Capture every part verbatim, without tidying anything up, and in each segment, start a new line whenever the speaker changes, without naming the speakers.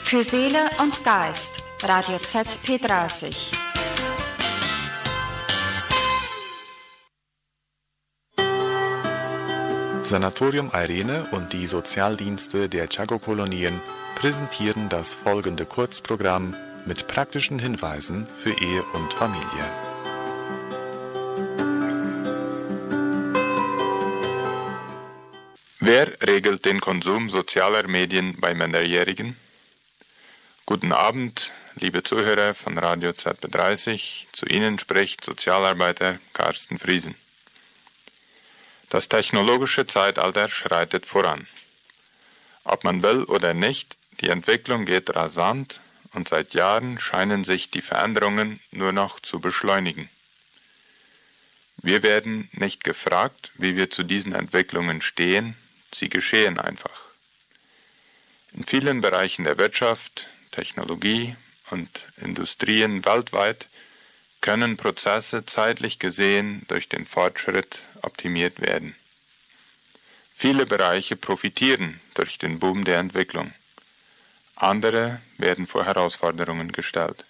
Für Seele und Geist, Radio Z P dreißig.
Sanatorium Irene und die Sozialdienste der Chaco-Kolonien präsentieren das folgende Kurzprogramm mit praktischen Hinweisen für Ehe und Familie.
Wer regelt den Konsum sozialer Medien bei Minderjährigen? Guten Abend, liebe Zuhörer von Radio Z P dreißig. Zu Ihnen spricht Sozialarbeiter Carsten Friesen. Das technologische Zeitalter schreitet voran. Ob man will oder nicht, die Entwicklung geht rasant und seit Jahren scheinen sich die Veränderungen nur noch zu beschleunigen. Wir werden nicht gefragt, wie wir zu diesen Entwicklungen stehen, sie geschehen einfach. In vielen Bereichen der Wirtschaft, Technologie und Industrien weltweit können Prozesse zeitlich gesehen durch den Fortschritt optimiert werden. Viele Bereiche profitieren durch den Boom der Entwicklung. Andere werden vor Herausforderungen gestellt.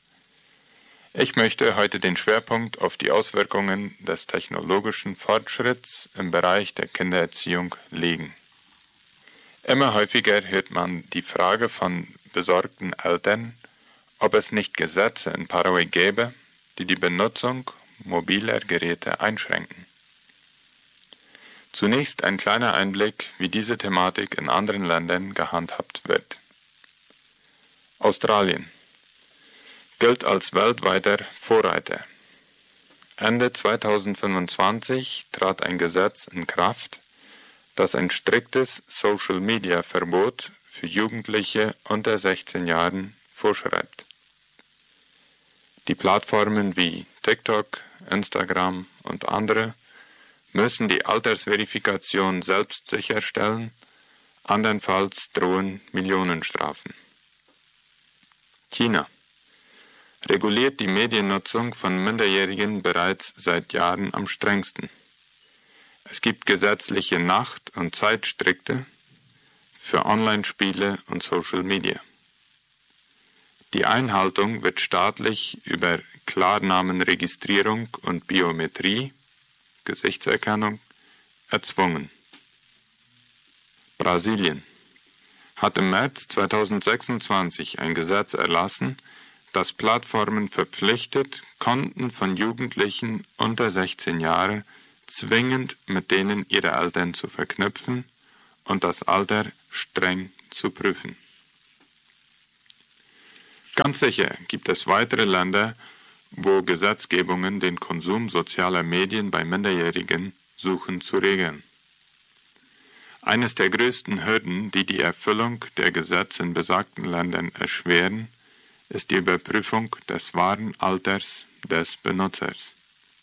Ich möchte heute den Schwerpunkt auf die Auswirkungen des technologischen Fortschritts im Bereich der Kindererziehung legen. Immer häufiger hört man die Frage von besorgten Eltern, ob es nicht Gesetze in Paraguay gäbe, die die Benutzung mobiler Geräte einschränken. Zunächst ein kleiner Einblick, wie diese Thematik in anderen Ländern gehandhabt wird. Australien gilt als weltweiter Vorreiter. Ende zweitausendfünfundzwanzig trat ein Gesetz in Kraft, das ein striktes Social-Media-Verbot für Jugendliche unter sechzehn Jahren vorschreibt. Die Plattformen wie TikTok, Instagram und andere müssen die Altersverifikation selbst sicherstellen, andernfalls drohen Millionenstrafen. China reguliert die Mediennutzung von Minderjährigen bereits seit Jahren am strengsten. Es gibt gesetzliche Nacht- und Zeitstrikte für Online-Spiele und Social Media. Die Einhaltung wird staatlich über Klarnamenregistrierung und Biometrie, Gesichtserkennung, erzwungen. Brasilien hat im März zweitausendsechsundzwanzig ein Gesetz erlassen, das Plattformen verpflichtet, Konten von Jugendlichen unter sechzehn Jahre zwingend mit denen ihrer Eltern zu verknüpfen und das Alter streng zu prüfen. Ganz sicher gibt es weitere Länder, wo Gesetzgebungen den Konsum sozialer Medien bei Minderjährigen suchen zu regeln. Eines der größten Hürden, die die Erfüllung der Gesetze in besagten Ländern erschweren, ist die Überprüfung des wahren Alters des Benutzers.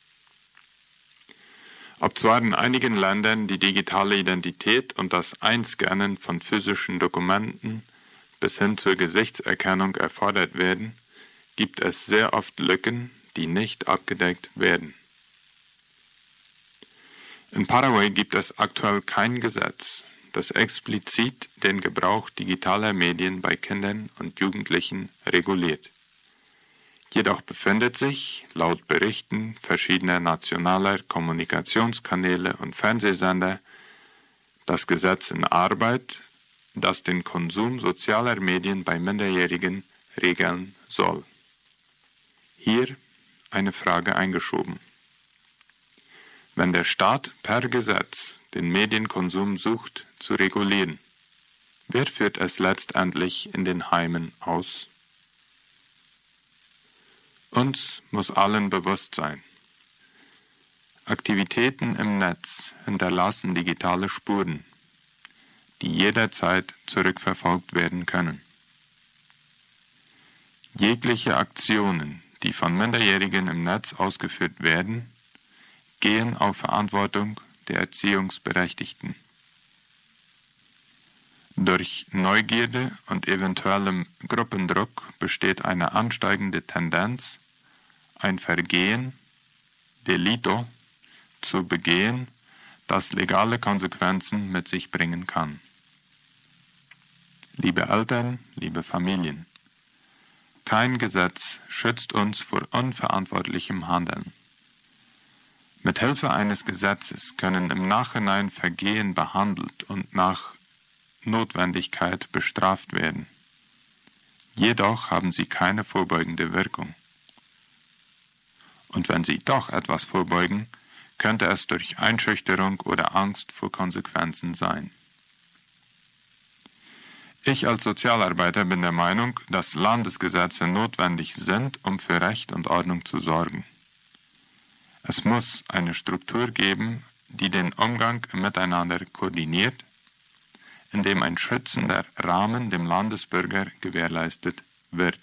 Ob zwar in einigen Ländern die digitale Identität und das Einscannen von physischen Dokumenten bis hin zur Gesichtserkennung erfordert werden, gibt es sehr oft Lücken, die nicht abgedeckt werden. In Paraguay gibt es aktuell kein Gesetz, das explizit den Gebrauch digitaler Medien bei Kindern und Jugendlichen reguliert. Jedoch befindet sich, laut Berichten verschiedener nationaler Kommunikationskanäle und Fernsehsender, das Gesetz in Arbeit, das den Konsum sozialer Medien bei Minderjährigen regeln soll. Hier eine Frage eingeschoben. Wenn der Staat per Gesetz den Medienkonsum sucht zu regulieren, wer führt es letztendlich in den Heimen aus? Uns muss allen bewusst sein, Aktivitäten im Netz hinterlassen digitale Spuren, die jederzeit zurückverfolgt werden können. Jegliche Aktionen, die von Minderjährigen im Netz ausgeführt werden, gehen auf Verantwortung der Erziehungsberechtigten. Durch Neugierde und eventuellem Gruppendruck besteht eine ansteigende Tendenz, ein Vergehen, Delito, zu begehen, das legale Konsequenzen mit sich bringen kann. Liebe Eltern, liebe Familien, kein Gesetz schützt uns vor unverantwortlichem Handeln. Mit Hilfe eines Gesetzes können im Nachhinein Vergehen behandelt und nach Notwendigkeit bestraft werden. Jedoch haben sie keine vorbeugende Wirkung. Und wenn sie doch etwas vorbeugen, könnte es durch Einschüchterung oder Angst vor Konsequenzen sein. Ich als Sozialarbeiter bin der Meinung, dass Landesgesetze notwendig sind, um für Recht und Ordnung zu sorgen. Es muss eine Struktur geben, die den Umgang miteinander koordiniert, indem ein schützender Rahmen dem Landesbürger gewährleistet wird.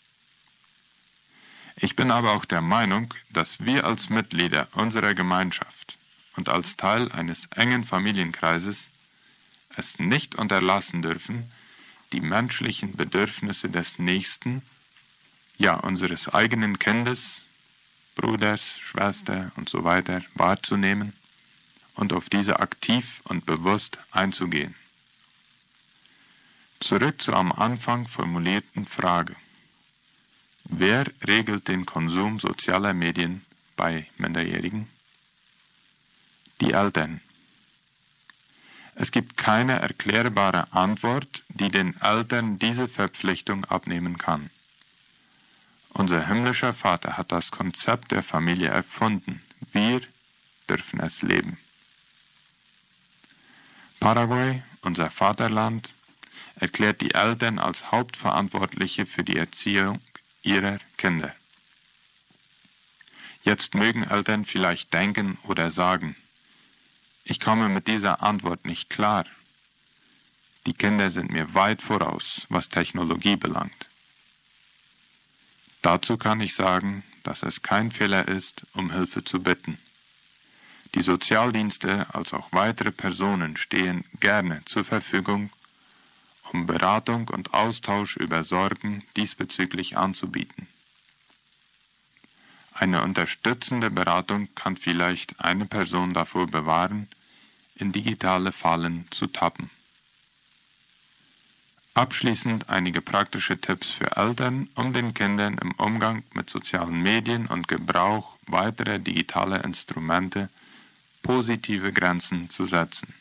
Ich bin aber auch der Meinung, dass wir als Mitglieder unserer Gemeinschaft und als Teil eines engen Familienkreises es nicht unterlassen dürfen, die menschlichen Bedürfnisse des Nächsten, ja unseres eigenen Kindes, Bruders, Schwester und so weiter wahrzunehmen und auf diese aktiv und bewusst einzugehen. Zurück zur am Anfang formulierten Frage. Wer regelt den Konsum sozialer Medien bei Minderjährigen? Die Eltern. Es gibt keine erklärbare Antwort, die den Eltern diese Verpflichtung abnehmen kann. Unser himmlischer Vater hat das Konzept der Familie erfunden. Wir dürfen es leben. Paraguay, unser Vaterland, erklärt die Eltern als Hauptverantwortliche für die Erziehung ihrer Kinder. Jetzt mögen Eltern vielleicht denken oder sagen, ich komme mit dieser Antwort nicht klar. Die Kinder sind mir weit voraus, was Technologie belangt. Dazu kann ich sagen, dass es kein Fehler ist, um Hilfe zu bitten. Die Sozialdienste als auch weitere Personen stehen gerne zur Verfügung, um Beratung und Austausch über Sorgen diesbezüglich anzubieten. Eine unterstützende Beratung kann vielleicht eine Person davor bewahren, in digitale Fallen zu tappen. Abschließend einige praktische Tipps für Eltern, um den Kindern im Umgang mit sozialen Medien und Gebrauch weiterer digitaler Instrumente positive Grenzen zu setzen.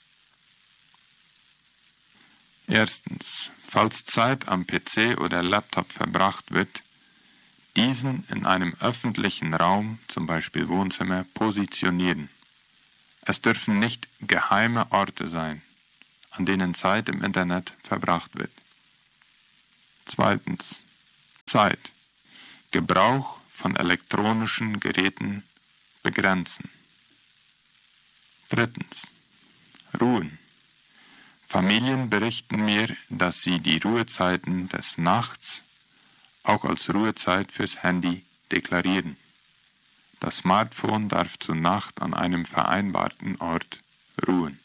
Erstens, falls Zeit am P C oder Laptop verbracht wird, diesen in einem öffentlichen Raum, zum Beispiel Wohnzimmer, positionieren. Es dürfen nicht geheime Orte sein, an denen Zeit im Internet verbracht wird. Zweitens, Zeit. Gebrauch von elektronischen Geräten begrenzen. Drittens, Ruhen. Familien berichten mir, dass sie die Ruhezeiten des Nachts auch als Ruhezeit fürs Handy deklarieren. Das Smartphone darf zur Nacht an einem vereinbarten Ort ruhen.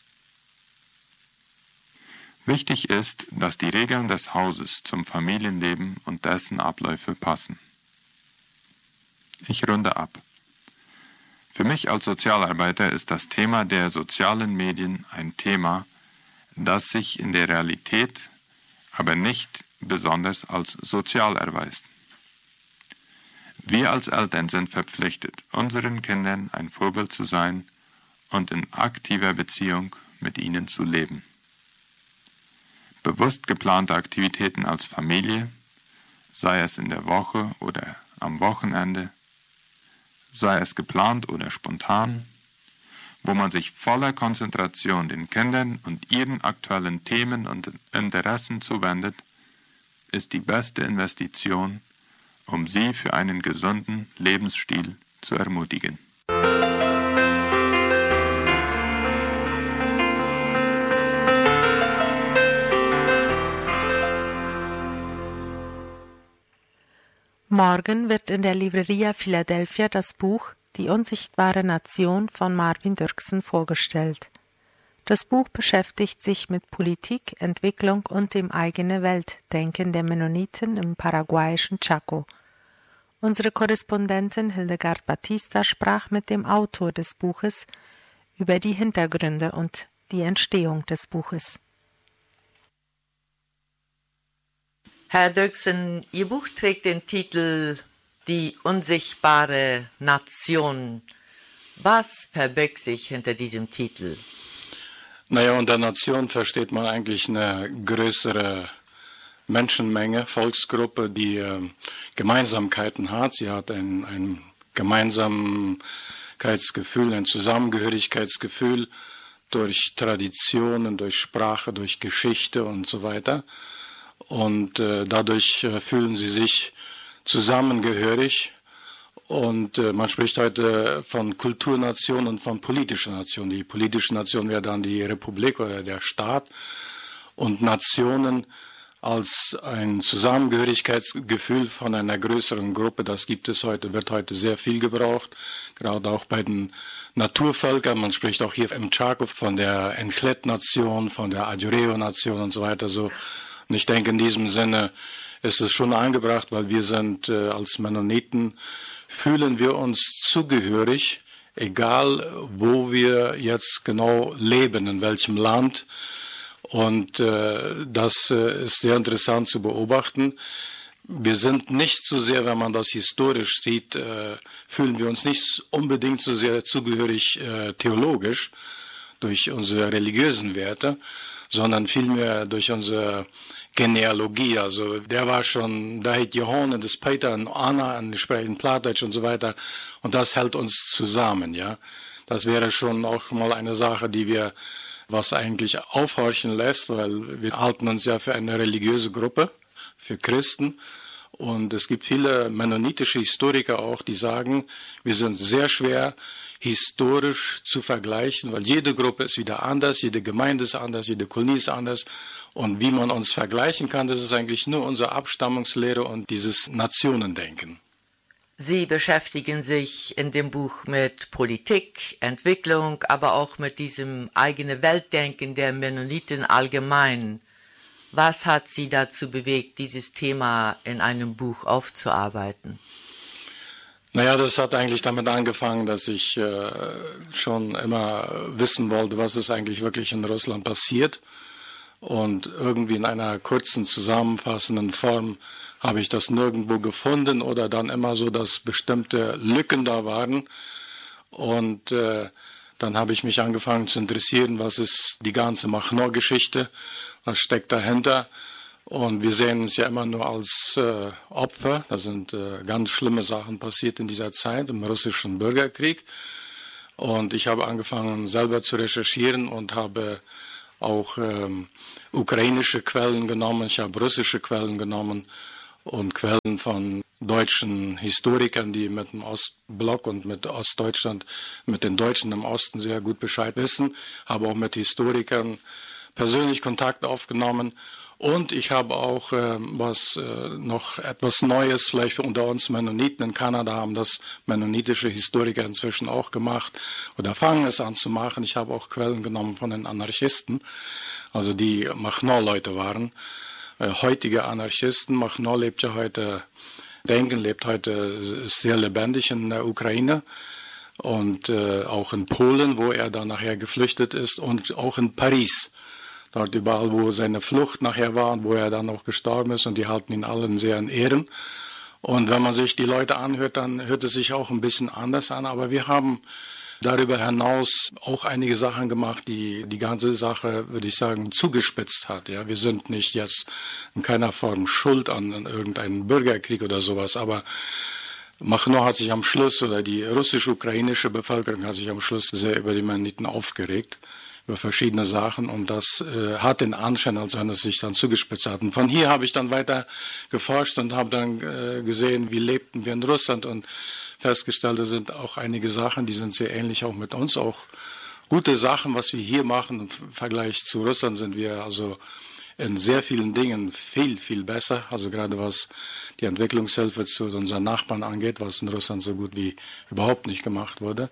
Wichtig ist, dass die Regeln des Hauses zum Familienleben und dessen Abläufe passen. Ich runde ab. Für mich als Sozialarbeiter ist das Thema der sozialen Medien ein Thema, das sich in der Realität aber nicht besonders als sozial erweist. Wir als Eltern sind verpflichtet, unseren Kindern ein Vorbild zu sein und in aktiver Beziehung mit ihnen zu leben. Bewusst geplante Aktivitäten als Familie, sei es in der Woche oder am Wochenende, sei es geplant oder spontan, wo man sich voller Konzentration den Kindern und ihren aktuellen Themen und Interessen zuwendet, ist die beste Investition, um sie für einen gesunden Lebensstil zu ermutigen.
Morgen wird in der Libreria Philadelphia das Buch Die unsichtbare Nation von Marvin Dirksen vorgestellt. Das Buch beschäftigt sich mit Politik, Entwicklung und dem eigenen Weltdenken der Mennoniten im paraguayischen Chaco. Unsere Korrespondentin Hildegard Batista sprach mit dem Autor des Buches über die Hintergründe und die Entstehung des Buches.
Herr Dirksen, Ihr Buch trägt den Titel Die unsichtbare Nation. Was verbirgt sich hinter diesem Titel?
Naja, unter Nation versteht man eigentlich eine größere Menschenmenge, Volksgruppe, die äh, Gemeinsamkeiten hat. Sie hat ein, ein Gemeinsamkeitsgefühl, ein Zusammengehörigkeitsgefühl durch Traditionen, durch Sprache, durch Geschichte und so weiter. Und äh, dadurch äh, fühlen sie sich zusammengehörig. Und äh, man spricht heute von Kulturnation und von politischer Nation. Die politische Nation wäre dann die Republik oder der Staat. Und Nationen als ein Zusammengehörigkeitsgefühl von einer größeren Gruppe, das gibt es heute, wird heute sehr viel gebraucht. Gerade auch bei den Naturvölkern. Man spricht auch hier im Chaco von der Enclet-Nation, von der Adjureo-Nation und so weiter. So. Und ich denke, in diesem Sinne ist es schon angebracht, weil wir sind äh, als Mennoniten, fühlen wir uns zugehörig, egal wo wir jetzt genau leben, in welchem Land. Und äh, das äh, ist sehr interessant zu beobachten. Wir sind nicht so sehr, wenn man das historisch sieht, äh, fühlen wir uns nicht unbedingt so sehr zugehörig äh, theologisch durch unsere religiösen Werte, sondern vielmehr durch unsere Genealogie. Also der war schon, da hat Johann, das Peter und Anna, und die sprechen Plattdeutsch und so weiter. Und das hält uns zusammen, ja. Das wäre schon auch mal eine Sache, die wir, was eigentlich aufhorchen lässt, weil wir halten uns ja für eine religiöse Gruppe, für Christen. Und es gibt viele mennonitische Historiker auch, die sagen, wir sind sehr schwer historisch zu vergleichen, weil jede Gruppe ist wieder anders, jede Gemeinde ist anders, jede Kolonie ist anders. Und wie man uns vergleichen kann, das ist eigentlich nur unsere Abstammungslehre und dieses Nationendenken.
Sie beschäftigen sich in dem Buch mit Politik, Entwicklung, aber auch mit diesem eigenen Weltdenken der Mennoniten allgemein. Was hat Sie dazu bewegt, dieses Thema in einem Buch aufzuarbeiten?
Naja, das hat eigentlich damit angefangen, dass ich äh, schon immer wissen wollte, was ist eigentlich wirklich in Russland passiert. Und irgendwie in einer kurzen, zusammenfassenden Form habe ich das nirgendwo gefunden oder dann immer so, dass bestimmte Lücken da waren. Und äh, dann habe ich mich angefangen zu interessieren, was ist die ganze Machnor-Geschichte, was steckt dahinter. Und wir sehen uns ja immer nur als äh, Opfer. Da sind äh, ganz schlimme Sachen passiert in dieser Zeit, im russischen Bürgerkrieg. Und ich habe angefangen, selber zu recherchieren und habe auch ähm, ukrainische Quellen genommen, ich habe russische Quellen genommen und Quellen von deutschen Historikern, die mit dem Ostblock und mit Ostdeutschland, mit den Deutschen im Osten sehr gut Bescheid wissen, habe auch mit Historikern persönlich Kontakt aufgenommen. Und ich habe auch äh, was äh, noch etwas Neues, vielleicht unter uns Mennoniten in Kanada haben das mennonitische Historiker inzwischen auch gemacht oder fangen es an zu machen. Ich habe auch Quellen genommen von den Anarchisten, also die Machnor-Leute waren, äh, heutige Anarchisten. Machnor lebt ja heute, Denken lebt heute ist sehr lebendig in der Ukraine und äh, auch in Polen, wo er dann nachher geflüchtet ist, und auch in Paris. Dort überall, wo seine Flucht nachher war und wo er dann auch gestorben ist, und die halten ihn allen sehr in Ehren. Und wenn man sich die Leute anhört, dann hört es sich auch ein bisschen anders an. Aber wir haben darüber hinaus auch einige Sachen gemacht, die die ganze Sache, würde ich sagen, zugespitzt hat. Ja, wir sind nicht jetzt in keiner Form schuld an irgendeinem Bürgerkrieg oder sowas, aber Machnor hat sich am Schluss, oder die russisch-ukrainische Bevölkerung hat sich am Schluss sehr über die Mennoniten aufgeregt, über verschiedene Sachen, und das äh, hat den Anschein, als wenn es sich dann zugespitzt hat. Und von hier habe ich dann weiter geforscht und habe dann äh, gesehen, wie lebten wir in Russland, und festgestellt, da sind auch einige Sachen, die sind sehr ähnlich auch mit uns, auch gute Sachen, was wir hier machen. Im Vergleich zu Russland sind wir also in sehr vielen Dingen viel, viel besser, also gerade was die Entwicklungshilfe zu unseren Nachbarn angeht, was in Russland so gut wie überhaupt nicht gemacht wurde.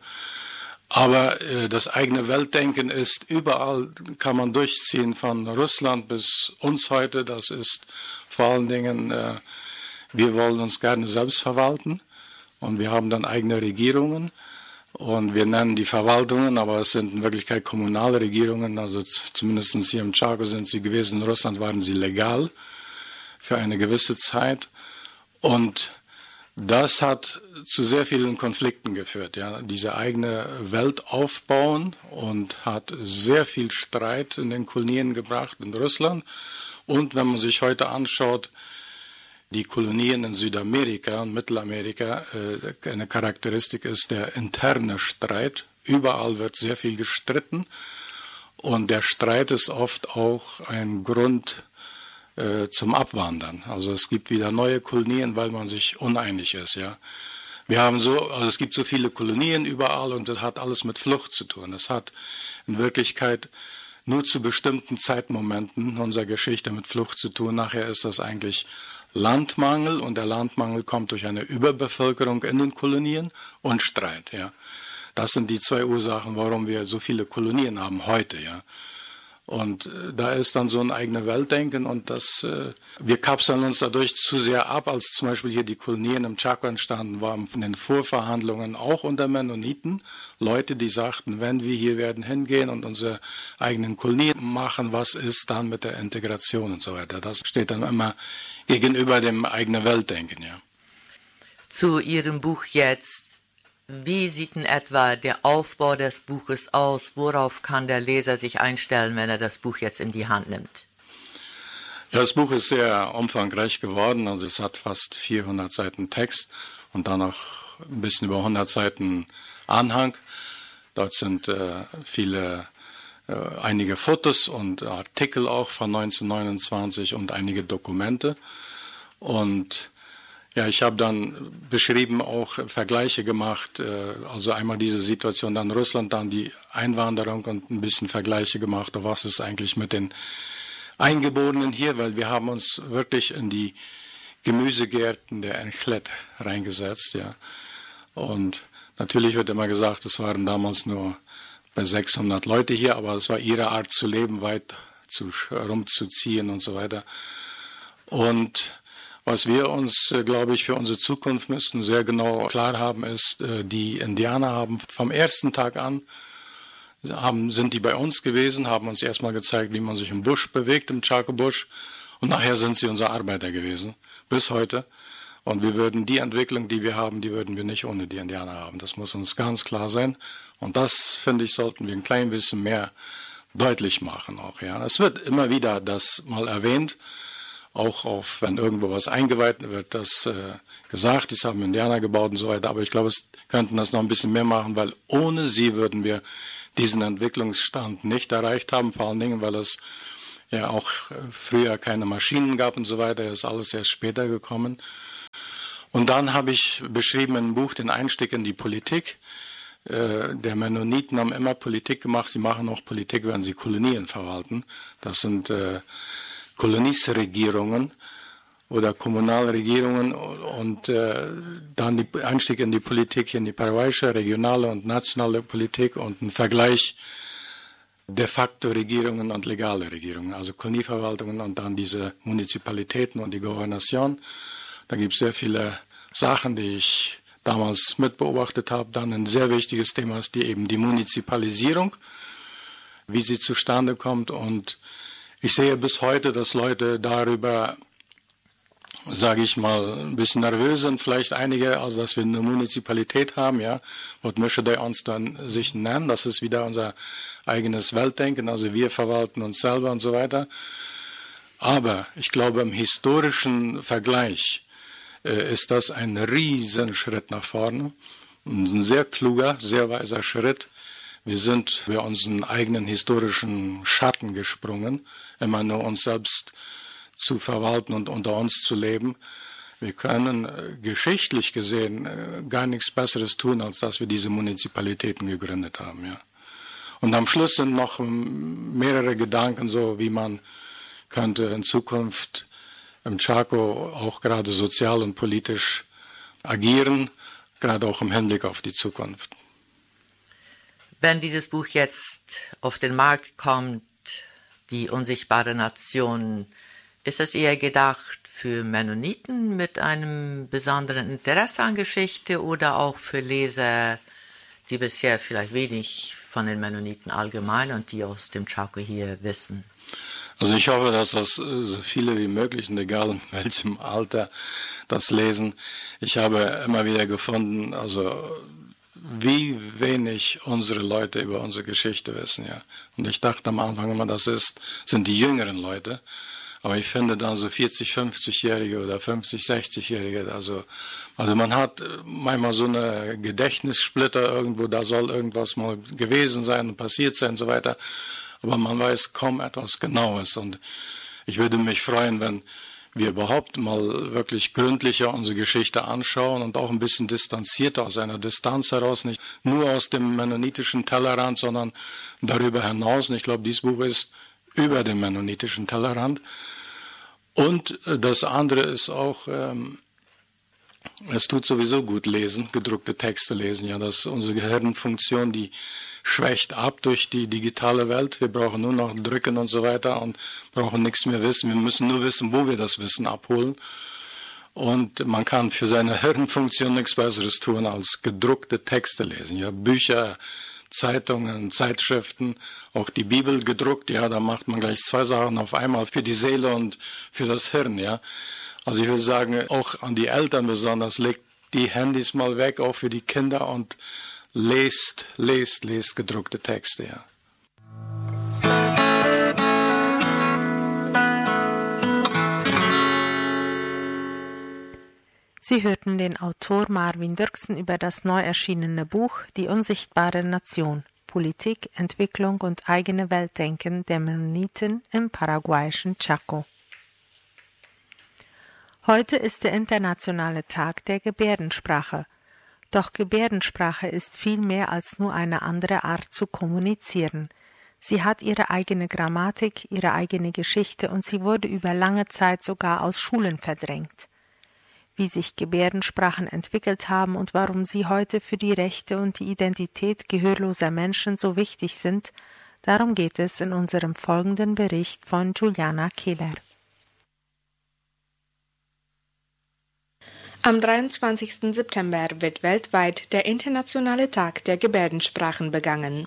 Aber äh, das eigene Weltdenken ist überall, kann man durchziehen, von Russland bis uns heute. Das ist vor allen Dingen, äh, wir wollen uns gerne selbst verwalten, und wir haben dann eigene Regierungen, und wir nennen die Verwaltungen, aber es sind in Wirklichkeit kommunale Regierungen, also zumindest hier im Chaco sind sie gewesen, in Russland waren sie legal, für eine gewisse Zeit. Und das hat zu sehr vielen Konflikten geführt, ja, diese eigene Welt aufbauen, und hat sehr viel Streit in den Kolonien gebracht in Russland. Und wenn man sich heute anschaut, die Kolonien in Südamerika und Mittelamerika, äh, eine Charakteristik ist der interne Streit. Überall wird sehr viel gestritten, und der Streit ist oft auch ein Grund äh, zum Abwandern. Also es gibt wieder neue Kolonien, weil man sich uneinig ist. Ja, wir haben so, also es gibt so viele Kolonien überall, und das hat alles mit Flucht zu tun. Das hat in Wirklichkeit nur zu bestimmten Zeitmomenten unserer Geschichte mit Flucht zu tun. Nachher ist das eigentlich Landmangel, und der Landmangel kommt durch eine Überbevölkerung in den Kolonien und Streit. Ja, das sind die zwei Ursachen, warum wir so viele Kolonien haben heute. Ja, und äh, da ist dann so ein eigenes Weltdenken, und das äh, wir kapseln uns dadurch zu sehr ab. Als zum Beispiel hier die Kolonien im Chaco entstanden waren, von den Vorverhandlungen auch unter Mennoniten, Leute, die sagten, wenn wir hier werden hingehen und unsere eigenen Kolonien machen, was ist dann mit der Integration und so weiter. Das steht dann immer gegenüber dem eigenen Weltdenken. Ja.
Zu Ihrem Buch jetzt. Wie sieht in etwa der Aufbau des Buches aus? Worauf kann der Leser sich einstellen, wenn er das Buch jetzt in die Hand nimmt?
Ja, das Buch ist sehr umfangreich geworden. Also es hat fast vierhundert Seiten Text und dann noch ein bisschen über hundert Seiten Anhang. Dort sind äh, viele, äh, einige Fotos und Artikel auch von neunzehnhundertneunundzwanzig und einige Dokumente. Und ja, ich habe dann beschrieben, auch Vergleiche gemacht, also einmal diese Situation, dann Russland, dann die Einwanderung, und ein bisschen Vergleiche gemacht, was ist eigentlich mit den Eingeborenen hier, weil wir haben uns wirklich in die Gemüsegärten der Enchlet reingesetzt, ja. Und natürlich wird immer gesagt, es waren damals nur bei sechshundert Leute hier, aber es war ihre Art zu leben, weit zu, rumzuziehen und so weiter. Und was wir uns, glaube ich, für unsere Zukunft müssen sehr genau klar haben, ist, die Indianer haben vom ersten Tag an, haben, sind die bei uns gewesen, haben uns erstmal gezeigt, wie man sich im Busch bewegt, im Chaco-Busch, und nachher sind sie unsere Arbeiter gewesen, bis heute. Und wir würden die Entwicklung, die wir haben, die würden wir nicht ohne die Indianer haben. Das muss uns ganz klar sein. Und das, finde ich, sollten wir ein klein bisschen mehr deutlich machen auch, ja. Es wird immer wieder das mal erwähnt, auch auf, wenn irgendwo was eingeweiht wird, das äh, gesagt, das haben Indianer gebaut und so weiter. Aber ich glaube, es könnten das noch ein bisschen mehr machen, weil ohne sie würden wir diesen Entwicklungsstand nicht erreicht haben. Vor allen Dingen, weil es ja auch früher keine Maschinen gab und so weiter. Das ist alles erst später gekommen. Und dann habe ich beschrieben in einem Buch den Einstieg in die Politik. Äh, der Mennoniten haben immer Politik gemacht. Sie machen auch Politik, wenn sie Kolonien verwalten. Das sind äh, Kolonisregierungen oder Kommunalregierungen, und äh, dann der Einstieg in die Politik, in die paraguayische, regionale und nationale Politik, und ein Vergleich de facto Regierungen und legale Regierungen, also Kolonieverwaltungen und dann diese Munizipalitäten und die Gouvernation. Da gibt es sehr viele Sachen, die ich damals mitbeobachtet habe. Dann ein sehr wichtiges Thema ist die, eben die Munizipalisierung, wie sie zustande kommt, und ich sehe bis heute, dass Leute darüber, sage ich mal, ein bisschen nervös sind, vielleicht einige, also dass wir eine Munizipalität haben, ja, was möchte der uns dann sich nennen, das ist wieder unser eigenes Weltdenken, also wir verwalten uns selber und so weiter. Aber ich glaube, im historischen Vergleich äh, ist das ein Riesenschritt nach vorne, ein sehr kluger, sehr weiser Schritt. Wir sind für unseren eigenen historischen Schatten gesprungen, immer nur uns selbst zu verwalten und unter uns zu leben. Wir können äh, geschichtlich gesehen äh, gar nichts Besseres tun, als dass wir diese Munizipalitäten gegründet haben. Ja. Und am Schluss sind noch ähm, mehrere Gedanken, so wie man könnte in Zukunft im Chaco auch gerade sozial und politisch agieren, gerade auch im Hinblick auf die Zukunft.
Wenn dieses Buch jetzt auf den Markt kommt, die unsichtbare Nation, ist es eher gedacht für Mennoniten mit einem besonderen Interesse an Geschichte oder auch für Leser, die bisher vielleicht wenig von den Mennoniten allgemein und die aus dem Chaco hier wissen?
Also ich hoffe, dass das so viele wie möglich, und egal in welchem Alter, das lesen. Ich habe immer wieder gefunden, also wie wenig unsere Leute über unsere Geschichte wissen, ja. Und ich dachte am Anfang immer, das ist, sind die jüngeren Leute. Aber ich finde dann so vierzig-, fünfzigjährige oder fünfzig-, sechzigjährige, also, also man hat manchmal so eine Gedächtnissplitter irgendwo, da soll irgendwas mal gewesen sein und passiert sein und so weiter. Aber man weiß kaum etwas Genaues. Und ich würde mich freuen, wenn wir überhaupt mal wirklich gründlicher unsere Geschichte anschauen und auch ein bisschen distanzierter aus einer Distanz heraus, nicht nur aus dem mennonitischen Tellerrand, sondern darüber hinaus. Und ich glaube, dieses Buch ist über den mennonitischen Tellerrand. Und das andere ist auch, ähm, es tut sowieso gut lesen, gedruckte Texte lesen. Ja, dass unsere Gehirnfunktion, die schwächt ab durch die digitale Welt. Wir brauchen nur noch drücken und so weiter und brauchen nichts mehr wissen. Wir müssen nur wissen, wo wir das Wissen abholen. Und man kann für seine Hirnfunktion nichts Besseres tun, als gedruckte Texte lesen. Ja, Bücher, Zeitungen, Zeitschriften, auch die Bibel gedruckt, ja, da macht man gleich zwei Sachen auf einmal für die Seele und für das Hirn, ja. Also ich würde sagen, auch an die Eltern besonders, legt die Handys mal weg, auch für die Kinder, und lest, lest, lest gedruckte Texte, ja.
Sie hörten den Autor Marvin Dirksen über das neu erschienene Buch Die unsichtbare Nation, Politik, Entwicklung und eigene Weltdenken der Mennoniten im paraguayischen Chaco. Heute ist der internationale Tag der Gebärdensprache. Doch Gebärdensprache ist viel mehr als nur eine andere Art zu kommunizieren. Sie hat ihre eigene Grammatik, ihre eigene Geschichte und sie wurde über lange Zeit sogar aus Schulen verdrängt. Wie sich Gebärdensprachen entwickelt haben und warum sie heute für die Rechte und die Identität gehörloser Menschen so wichtig sind, darum geht es in unserem folgenden Bericht von Juliana Keller.
Am dreiundzwanzigsten September wird weltweit der Internationale Tag der Gebärdensprachen begangen.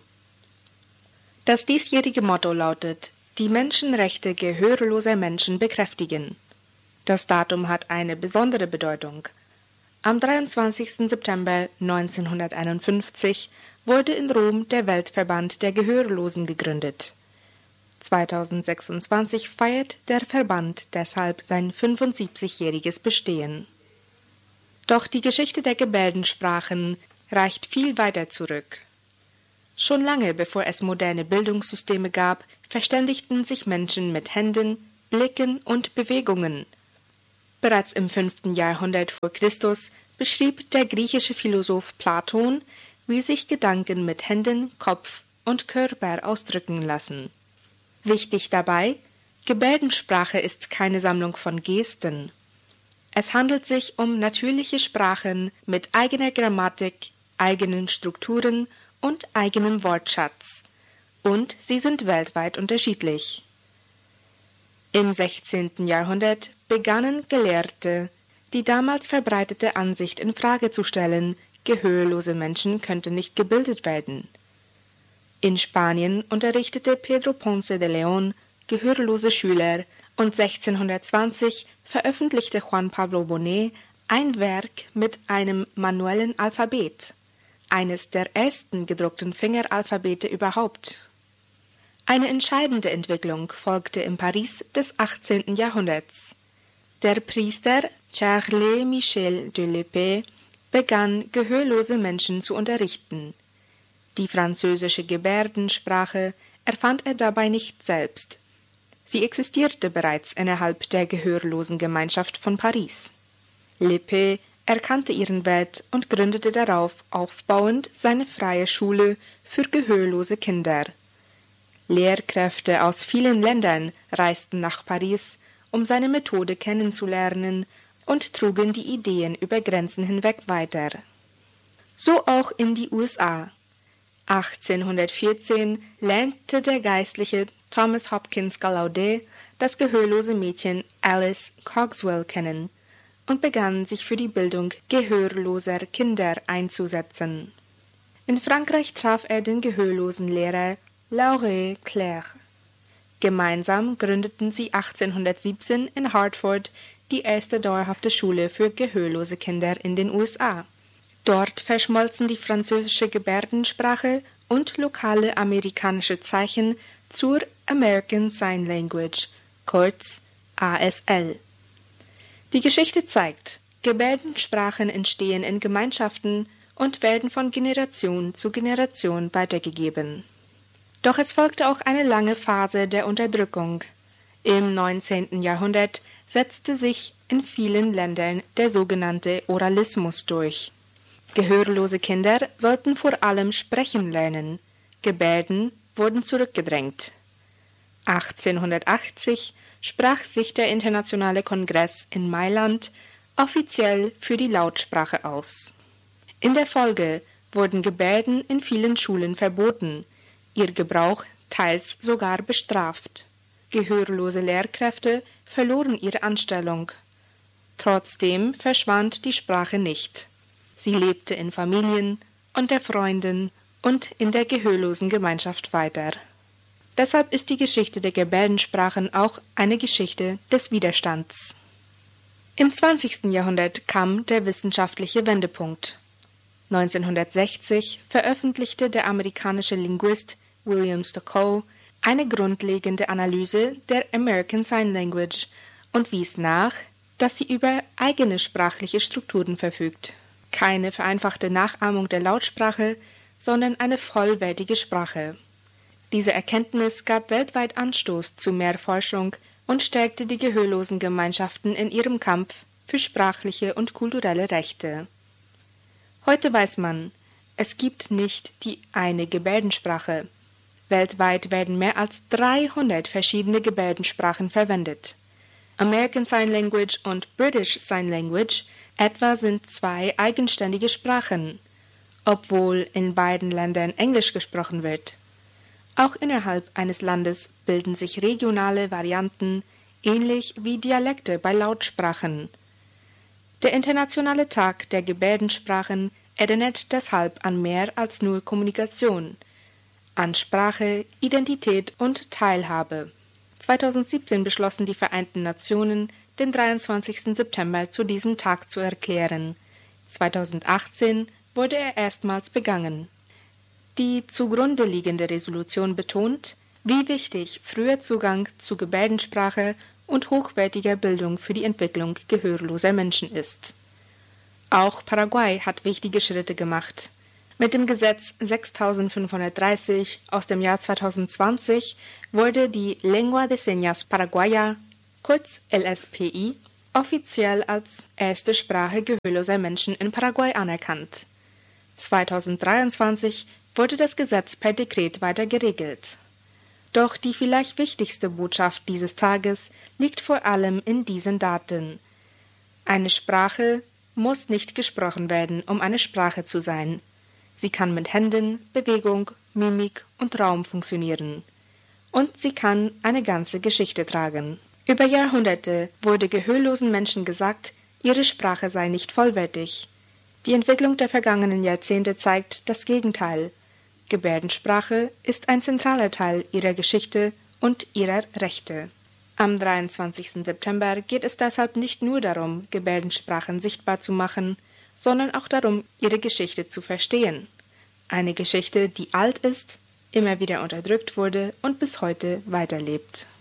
Das diesjährige Motto lautet: Die Menschenrechte gehörloser Menschen bekräftigen. Das Datum hat eine besondere Bedeutung. Am dreiundzwanzigsten September neunzehnhunderteinundfünfzig wurde in Rom der Weltverband der Gehörlosen gegründet. zweitausendsechsundzwanzig feiert der Verband deshalb sein fünfundsiebzigjähriges Bestehen. Doch die Geschichte der Gebärdensprachen reicht viel weiter zurück. Schon lange bevor es moderne Bildungssysteme gab, verständigten sich Menschen mit Händen, Blicken und Bewegungen. Bereits im fünften Jahrhundert vor Christus beschrieb der griechische Philosoph Platon, wie sich Gedanken mit Händen, Kopf und Körper ausdrücken lassen. Wichtig dabei: Gebärdensprache ist keine Sammlung von Gesten. Es handelt sich um natürliche Sprachen mit eigener Grammatik, eigenen Strukturen und eigenem Wortschatz. Und sie sind weltweit unterschiedlich. Im sechzehnten Jahrhundert begannen Gelehrte, die damals verbreitete Ansicht in Frage zu stellen, gehörlose Menschen könnten nicht gebildet werden. In Spanien unterrichtete Pedro Ponce de León gehörlose Schüler und sechzehnhundertzwanzig veröffentlichte Juan Pablo Bonet ein Werk mit einem manuellen Alphabet, eines der ersten gedruckten Fingeralphabete überhaupt. Eine entscheidende Entwicklung folgte im Paris des achtzehnten Jahrhunderts. Der Priester Charles Michel de Lépée begann, gehörlose Menschen zu unterrichten. Die französische Gebärdensprache erfand er dabei nicht selbst. Sie existierte bereits innerhalb der Gehörlosengemeinschaft von Paris. Lépée erkannte ihren Wert und gründete darauf aufbauend seine freie Schule für gehörlose Kinder. Lehrkräfte aus vielen Ländern reisten nach Paris, um seine Methode kennenzulernen, und trugen die Ideen über Grenzen hinweg weiter. So auch in die U S A. achtzehnhundertvierzehn lernte der Geistliche Thomas Hopkins Gallaudet das gehörlose Mädchen Alice Cogswell kennen und begann, sich für die Bildung gehörloser Kinder einzusetzen. In Frankreich traf er den gehörlosen Lehrer Laurent Clerc. Gemeinsam gründeten sie achtzehnhundertsiebzehn in Hartford die erste dauerhafte Schule für gehörlose Kinder in den U S A. Dort verschmolzen die französische Gebärdensprache und lokale amerikanische Zeichen zur American Sign Language, kurz A S L. Die Geschichte zeigt, Gebärdensprachen entstehen in Gemeinschaften und werden von Generation zu Generation weitergegeben. Doch es folgte auch eine lange Phase der Unterdrückung. Im neunzehnten Jahrhundert setzte sich in vielen Ländern der sogenannte Oralismus durch. Gehörlose Kinder sollten vor allem sprechen lernen. Gebärden wurden zurückgedrängt. achtzehnhundertachtzig sprach sich der Internationale Kongress in Mailand offiziell für die Lautsprache aus. In der Folge wurden Gebärden in vielen Schulen verboten, ihr Gebrauch teils sogar bestraft. Gehörlose Lehrkräfte verloren ihre Anstellung. Trotzdem verschwand die Sprache nicht. Sie lebte in Familien, unter Freunden und in der gehörlosen Gemeinschaft weiter. Deshalb ist die Geschichte der Gebärdensprachen auch eine Geschichte des Widerstands. Im zwanzigsten Jahrhundert kam der wissenschaftliche Wendepunkt. neunzehnhundertsechzig veröffentlichte der amerikanische Linguist William Stokoe eine grundlegende Analyse der American Sign Language und wies nach, dass sie über eigene sprachliche Strukturen verfügt. Keine vereinfachte Nachahmung der Lautsprache, sondern eine vollwertige Sprache. Diese Erkenntnis gab weltweit Anstoß zu mehr Forschung und stärkte die gehörlosen Gemeinschaften in ihrem Kampf für sprachliche und kulturelle Rechte. Heute weiß man, es gibt nicht die eine Gebärdensprache. Weltweit werden mehr als dreihundert verschiedene Gebärdensprachen verwendet. American Sign Language und British Sign Language etwa sind zwei eigenständige Sprachen, obwohl in beiden Ländern Englisch gesprochen wird. Auch innerhalb eines Landes bilden sich regionale Varianten, ähnlich wie Dialekte bei Lautsprachen. Der Internationale Tag der Gebärdensprachen erinnert deshalb an mehr als nur Kommunikation, an Sprache, Identität und Teilhabe. zweitausendsiebzehn beschlossen die Vereinten Nationen, den dreiundzwanzigsten September zu diesem Tag zu erklären. zweitausendachtzehn wurde er erstmals begangen. Die zugrunde liegende Resolution betont, wie wichtig früher Zugang zu Gebärdensprache und hochwertiger Bildung für die Entwicklung gehörloser Menschen ist. Auch Paraguay hat wichtige Schritte gemacht. Mit dem Gesetz sechstausendfünfhundertdreißig aus dem Jahr zweitausendzwanzig wurde die Lengua de Señas Paraguaya, kurz L S P I, offiziell als erste Sprache gehörloser Menschen in Paraguay anerkannt. zweitausenddreiundzwanzig wurde das Gesetz per Dekret weiter geregelt. Doch die vielleicht wichtigste Botschaft dieses Tages liegt vor allem in diesen Daten. Eine Sprache muss nicht gesprochen werden, um eine Sprache zu sein. Sie kann mit Händen, Bewegung, Mimik und Raum funktionieren. Und sie kann eine ganze Geschichte tragen. Über Jahrhunderte wurde gehörlosen Menschen gesagt, ihre Sprache sei nicht vollwertig. Die Entwicklung der vergangenen Jahrzehnte zeigt das Gegenteil. Gebärdensprache ist ein zentraler Teil ihrer Geschichte und ihrer Rechte. Am dreiundzwanzigsten September geht es deshalb nicht nur darum, Gebärdensprachen sichtbar zu machen, sondern auch darum, ihre Geschichte zu verstehen. Eine Geschichte, die alt ist, immer wieder unterdrückt wurde und bis heute weiterlebt.